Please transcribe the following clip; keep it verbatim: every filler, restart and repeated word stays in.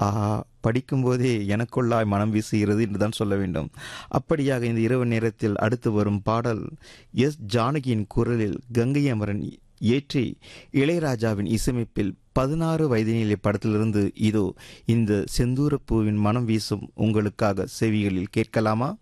ஆஹா! படிக்கும்போதே எனக்குள்ளாய் மனம் வீசுகிறது என்று தான் சொல்ல வேண்டும். அப்படியாக இந்த இரவு நேரத்தில் அடுத்து வரும் பாடல் எஸ். ஜானகியின் குரலில் கங்கை அமரன் இயற்றி இளையராஜாவின் இசையமைப்பில் பதினாறு வயதினிலே படத்திலிருந்து இதோ இந்த செந்தூரப் பூவின் மனம் வீசும் உங்களுக்காக செவிகளில் கேட்கலாமா?